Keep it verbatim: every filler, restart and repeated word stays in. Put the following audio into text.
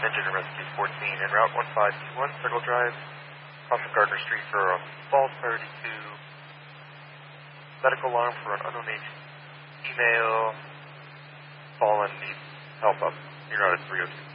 Engine and Rescue fourteen, en route one five two one, Circle Drive, off of Gardner Street for a false thirty-two. Medical alarm for an unknown agent. Email, fallen, needs help up. You're out at three oh two.